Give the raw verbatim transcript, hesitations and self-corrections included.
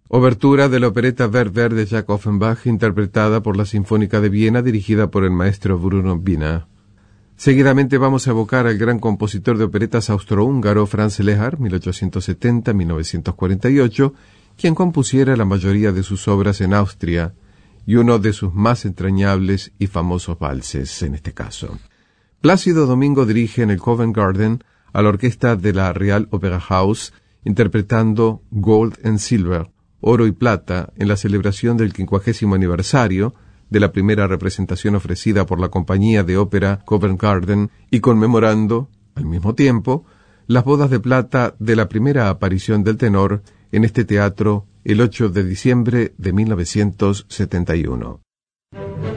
Obertura de la opereta Werther de Jacques Offenbach, interpretada por la Sinfónica de Viena, dirigida por el maestro Bruno Wiener. Seguidamente vamos a evocar al gran compositor de operetas austrohúngaro Franz Lehár, mil ochocientos setenta a mil novecientos cuarenta y ocho, quien compusiera la mayoría de sus obras en Austria, y uno de sus más entrañables y famosos valses en este caso. Plácido Domingo dirige en el Covent Garden a la orquesta de la Real Opera House, interpretando Gold and Silver, oro y plata, en la celebración del quincuagésimo aniversario de la primera representación ofrecida por la compañía de ópera Covent Garden y conmemorando, al mismo tiempo, las bodas de plata de la primera aparición del tenor en este teatro el ocho de diciembre de mil novecientos setenta y uno.